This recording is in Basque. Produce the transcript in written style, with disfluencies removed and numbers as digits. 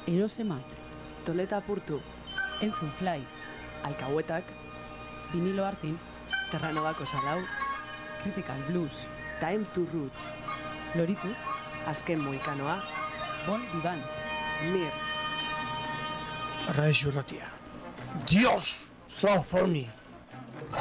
Erosemat, Toleta Apurtu, Entzun Fly, Alcahuetak, Vinilo Artin, Terranobako Salau, Critical Blues, Time to Roots, Loritu, Azken Moikanoa, Bon Vivant, Mir, Radio Ratia. Dios, Sofoni.